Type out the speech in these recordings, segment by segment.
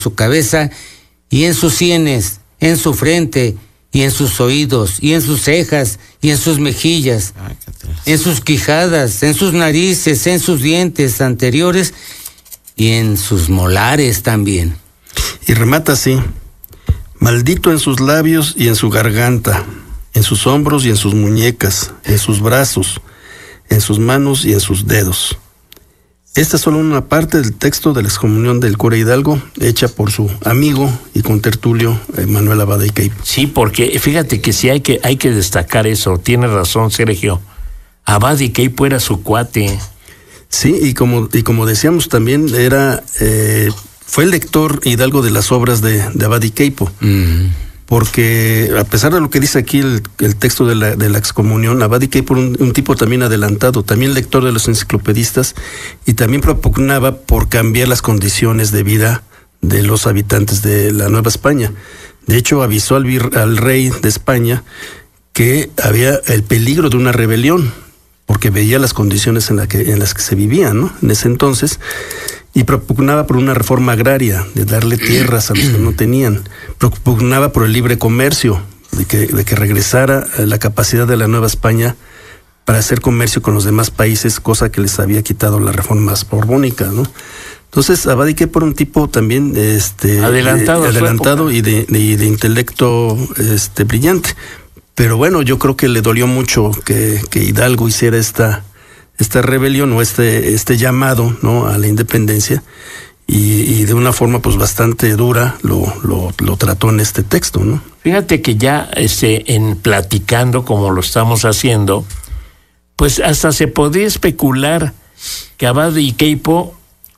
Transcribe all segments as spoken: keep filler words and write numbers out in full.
su cabeza y en sus sienes, en su frente y en sus oídos y en sus cejas y en sus mejillas, en sus quijadas, en sus narices, en sus dientes anteriores y en sus molares también. Y remata así: maldito en sus labios y en su garganta, en sus hombros y en sus muñecas, en sus brazos, en sus manos y en sus dedos. Esta es solo una parte del texto de la excomunión del cura Hidalgo, hecha por su amigo y contertulio Manuel Abad y Queipo. Sí, porque fíjate que sí hay que, hay que destacar eso, tiene razón Sergio. Abad y Queipo era su cuate. Sí, y como, y como decíamos también, era eh, fue el lector Hidalgo de las obras de, de Abad y Queipo. Mm. Porque a pesar de lo que dice aquí el, el texto de la, de la excomunión, Abad y Queipo era un, un tipo también adelantado, también lector de los enciclopedistas, y también propugnaba por cambiar las condiciones de vida de los habitantes de la Nueva España. De hecho, avisó al, vir, al rey de España que había el peligro de una rebelión, porque veía las condiciones en, la que, en las que se vivía, ¿no? En ese entonces, y propugnaba por una reforma agraria, de darle tierras a los que no tenían. Propugnaba por el libre comercio, de que, de que regresara la capacidad de la Nueva España para hacer comercio con los demás países, cosa que les había quitado la reforma borbónica, ¿no? Entonces, Abad y Queipo era un tipo también este, adelantado, eh, adelantado y de, de, de intelecto este, brillante. Pero bueno, yo creo que le dolió mucho que, que Hidalgo hiciera esta... esta rebelión o este este llamado, ¿no?, a la independencia, y, y de una forma pues bastante dura lo, lo, lo trató en este texto, ¿no? Fíjate que ya este, en platicando como lo estamos haciendo, pues hasta se podría especular que Abad y Queipo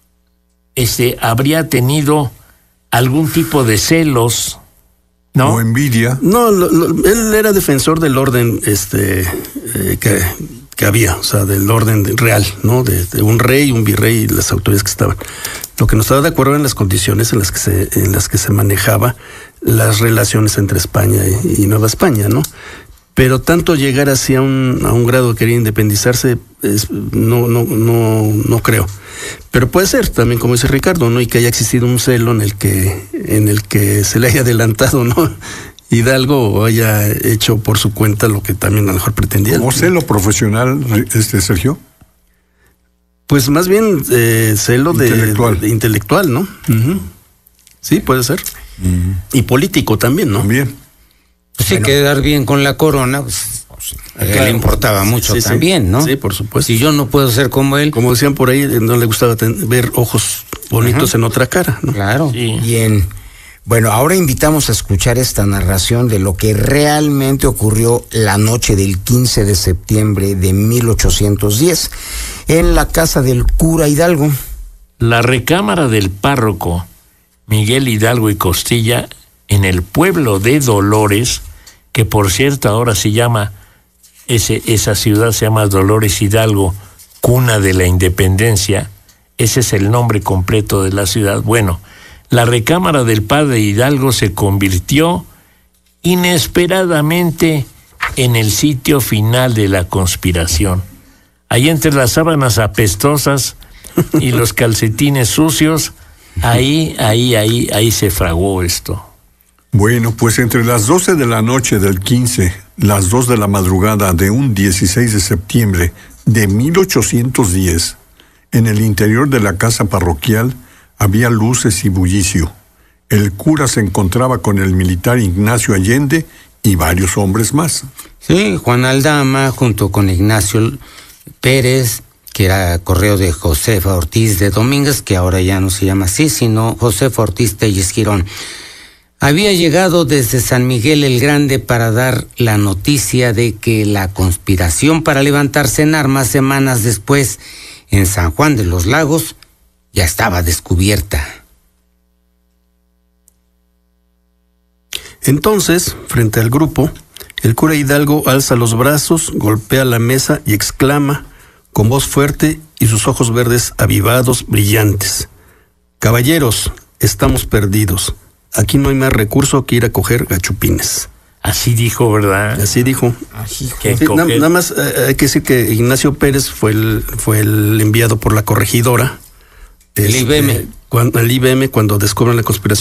este, habría tenido algún tipo de celos, ¿no? O envidia. No, lo, lo, él era defensor del orden este eh, que que había, o sea, del orden real, ¿no? De, de un rey, un virrey y las autoridades que estaban. Lo que no estaba de acuerdo eran las condiciones en las que se, en las que se manejaba las relaciones entre España y, y Nueva España, ¿no? Pero tanto llegar así a un, a un grado de querer independizarse, es, no, no, no, no creo. Pero puede ser también, como dice Ricardo, ¿no? Y que haya existido un celo en el que, en el que se le haya adelantado, ¿no?, Hidalgo haya hecho por su cuenta lo que también a lo mejor pretendía. ¿Cómo celo profesional, este Sergio? Pues más bien eh, celo intelectual. De, de intelectual, ¿no? Uh-huh. Sí, puede ser. Uh-huh. Y político también, ¿no? También. Pues sí, bueno, quedar bien con la corona, pues, a él claro, le importaba mucho, sí, también, sí, ¿no? Sí, por supuesto. Si yo no puedo ser como él. Como decían por ahí, no le gustaba ten, ver ojos bonitos uh-huh. en otra cara, ¿no? Claro. Sí. Bien. Bueno, ahora invitamos a escuchar esta narración de lo que realmente ocurrió la noche del quince de septiembre de mil ochocientos diez en la casa del cura Hidalgo. La recámara del párroco Miguel Hidalgo y Costilla en el pueblo de Dolores, que por cierto ahora se llama, ese, esa ciudad se llama Dolores Hidalgo, cuna de la independencia. Ese es el nombre completo de la ciudad. Bueno, la recámara del padre Hidalgo se convirtió inesperadamente en el sitio final de la conspiración. Ahí entre las sábanas apestosas y los calcetines sucios, ahí, ahí, ahí, ahí se fraguó esto. Bueno, pues entre las doce de la noche del quince, las dos de la madrugada de un dieciséis de septiembre de mil ochocientos diez, en el interior de la casa parroquial, había luces y bullicio. El cura se encontraba con el militar Ignacio Allende y varios hombres más. Sí, Juan Aldama, junto con Ignacio Pérez, que era correo de Josefa Ortiz de Domínguez, que ahora ya no se llama así, sino Josefa Ortiz Telles Girón. Había llegado desde San Miguel el Grande para dar la noticia de que la conspiración para levantarse en armas semanas después en San Juan de los Lagos ya estaba descubierta. Entonces, frente al grupo, el cura Hidalgo alza los brazos, golpea la mesa y exclama con voz fuerte y sus ojos verdes avivados, brillantes: caballeros, estamos perdidos. Aquí no hay más recurso que ir a coger gachupines. Así dijo, ¿verdad? Así dijo. Así sí, na, nada más eh, hay que decir que Ignacio Pérez fue el, fue el enviado por la corregidora. El este, I B M. Cuando, el I B M, cuando descubren la conspiración